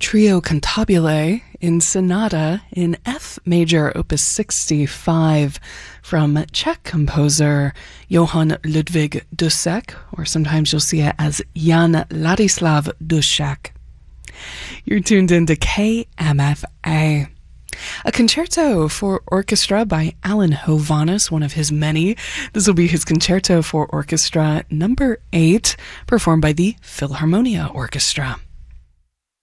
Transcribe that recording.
Trio Cantabile in Sonata in F major, opus 65, from Czech composer Johann Ludwig Dussek, or sometimes you'll see it as Jan Ladislav Dussek. You're tuned into KMFA. A concerto for orchestra by Alan Hovhaness, one of his many. This will be his concerto for orchestra number 8, performed by the Philharmonia Orchestra.